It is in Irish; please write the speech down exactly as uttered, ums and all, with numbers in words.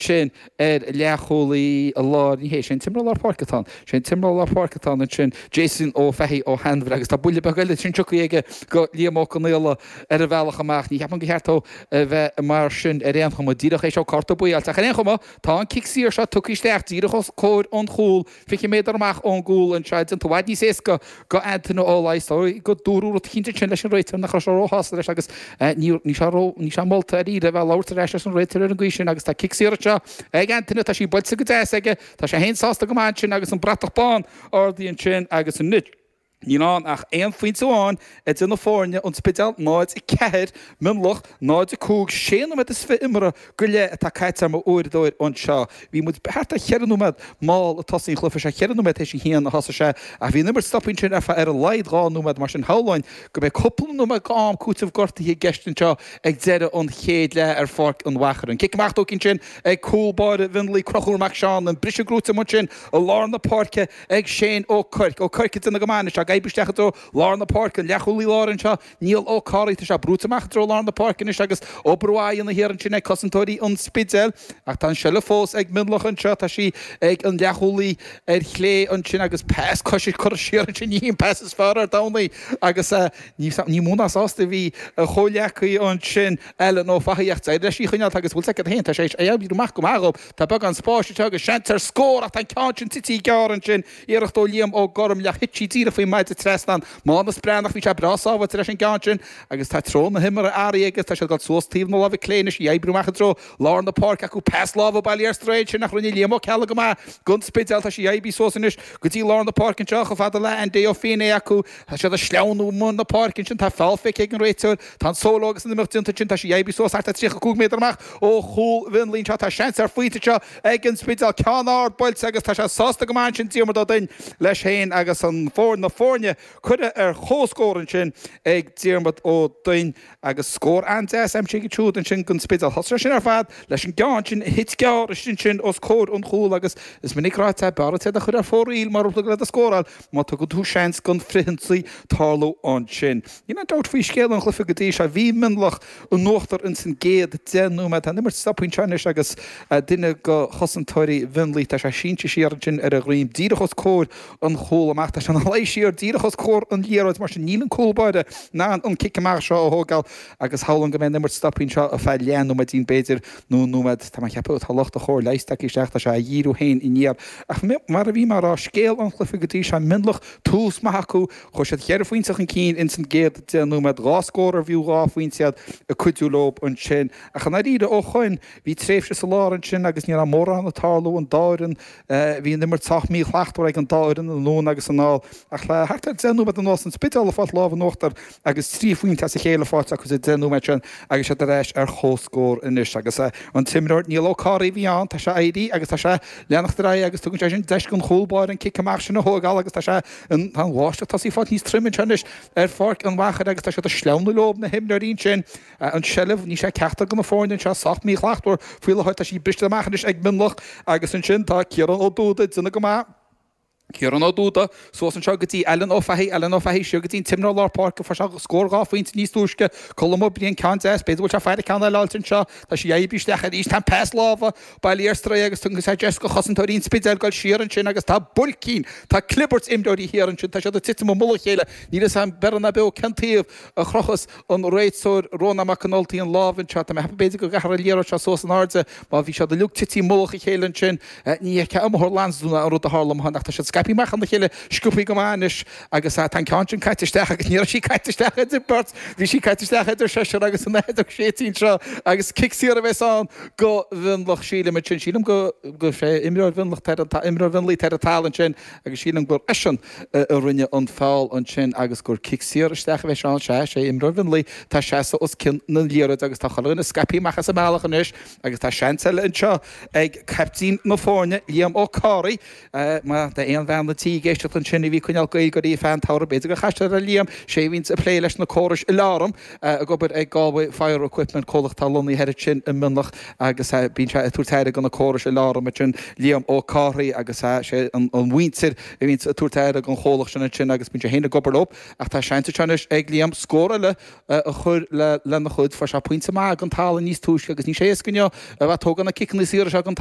sin ar leacholaí a lá ní hééis sin timrá lá parcatán sin timrá lá parcatán sin Jason ó fehí ó Hanver agus tá bulle begaile sin tuige go líamá gonéile ar a bhealach amach ní heapan go cheartó bheith mar sin ar réan chum díach éis seo carta buil a chan chuma tá an kicksíir se tuisteach díachos cóir an chúl fi méidir amach ón gúil an seid an tohaid ní séca go antain óláis go dúrú cínte sin leis an réitir nach seróhas leis agus ní se molta a ríide bheith láirtar éis an réitir an gcuisi agus tá kicksíirte ag antainna tá sí bolsa go aige tá sé hésásta go man sin agus an bratach bán ordaíon sin agus an nit. Ní ná ach éon faoin sáin a duna fórne an spidal náid i ceir minlach náid a cúg séanam is fi imara go le atá caiitar má uirdóir an seo. Bhí mu bearta cheanúmad máil a tosín chlufa sé cheanúmad éis hían a hasa sé a bhí nimar stoppain sin ar ar a leidráúmad mar sin hálainn go beh copplanúmad gám cútah gorta hí gestin seo ag deire an chéad le ar forc an wacharan. Kicachú cin sin ag cúlbáir vinlí crochúach seán an brise grúta mu sin a lá na páce ag sé ó chuic ó chuice na gomáine se Gaibistecható lá na park an lechúlí lárin seo níl ó cáí se brútaachtró lá na parkin is agus óbráin na hhéan sinna cosintóí an spidel ach tá sele fós ag minlach an seo tá si ag an lechúlí ar chlé an sin agus pes cosisi chu siar sin híon pes far dánaí agus ní múnas ásta bhí a cholechaí an sin eile nó faíocht idir sí chuine agus bhil a hénta sé éabíach go mágab tá bag an spáiste agus seantar scór ach tá cáin tití gear an sin iirechtó líam ó gom le hití tíra faoi maid trestan mána sprenach hí se brasáha leis an gáin agus tá trón na himar airí agus tá se gal sóstíh nó leh léine í ébrúach tro lá na park acu pesláh bailíar stréid sin nach runní líam ce go má gun spidal tá sí ébí sósanis go dtí lá na parkin teach fada le an dé ó féine acu se a sleanú mún na parkin sin tá fáfe ag an réitúir tá sólagus na mutínta sin tá sí ébí sós tá trí cú méidirach ó chuú vinlín tá sean ar faoite ag an spidal ceanár boil agus tá se sásta go má sin tíar do dain leis héin agus an fór na fórne chuide ar chóscórin sin ag tíarmad ó dain agus scór an am si trúd an sin gon spidal hosra sin ar fad leis an gáin sin hit gear sin sin os cór an chúl agus is minicráte barate a chud ar fóríil mar opla le a scóráil má tu go tú seans gon frihinsaí táú an sin. Ína dat fao scéal an chlufa gotí se bhí minlach an nóachtar in san géad déanúma tá nimar stoppain teis agus duine go chosantóirí vinlí tá sé sínte siar sin ar a riim díadachos cór an chúl amach tá se an leiis siar díadachos cór an líráid mar sin nílan cúlbáide ná an kicamach seo ógáil agus hálan go mé nimar stoppain seo a fáil leanú a dín béidir nó númad tá cheapú tá locht a chóir leisteach isteach se a dhíú héin iníar ach mar a bhí mar a scéal an chlufa gotí se minlach tús maithú chu sé chear faointeach an cín in san géad númad ráscóir a bhíú ráfuointead a cuiúlób an sin a chan ríide ó chuin hí tréfse sa lá an sin agus ní a mór an atáú an dáirin hí nimar tach mí chhlachtú ag an dáirin an lún agus an ná ach le hartar déanú an nás an spital a fáil láh nóachtar agus trí faointe sa chéile fáte agus déanú sin agus sé éis ar chóscór inis agus an timir níl óáí bhí an tá se éí agus tá se leannachtarrá agus tugann sin deis gon choúlbáir an kicamach sin na hógáil agus tá se an bháiste tá í fá níos trimmin tenis ar fáic an bhachar agus tá se a sleanú lob na himnaín sin an sellh ní sé ceachta go na fáin se sacht mí chhlachtú fuiile háid a sí briste amachchanis ag minlach agus an sin tá cearan ó dúda duna go má Ciar an ódúta sós an seo gotí Ellen ó fehí Ellen ó fehí seo gotí timrá lá park fa se scóráá faoint níos túisce colm blion cantas beidir se feidir canna láiltin seo tá sé ébbíisteach ís tá pes láha bailíarstra agus tun sé de go chosantóín spidal gáil siaran sin agus tá bulcín tá clippert imdóí hiaran sin tá se ti mula chéile ní an berna be cantíomh a chrochas an réitsóir róna macanoltaí an láhann se me beidir go gahar líar se sós an áde má bhí se de lu tití mulacha chéilen sin ní ce amthir landsúna an rud a hálam nach tá Capi mach an chéile scoúpaí go máis agus tá cáin caiiteisteach agus níor sí caiiteisteach i burt bhí sí caiiteisteach idir se agus an néidir sétín seo agus kicksíar a bheits an go bhinlach síle mit sin sílam go go sé imráid bhinlach imrá bhinlí te talan sin agus sílam gur eisian a rinne an fáil an sin agus gur kicksíar isteach bheits an se sé imrá bhinlí tá sé os cin na líad agus tá choúna scapi machchas a meach an is agus tá seanile an seo ag captín nó fáne líam ó cáí má an bhean na tí géisteach an sinna bhí chuineal gail go í fan tára beidir go chaiste a líam sé vín a plé leis na choris i lám a gobar ag gáfu fire equipment cholach tá lonaí head sin i munach agus bín se túrteide gan na choris i lám a sin líam ó cáraí agus sé an vínsir a vín a túrteide an cholach sin sin agus bín héna gobar op ach tá seininte tenis ag líam scóra le a chur le le na chud for se puinte má an tála níos túisce agus ní sé cinne a bheit tógan na kickan na síra se an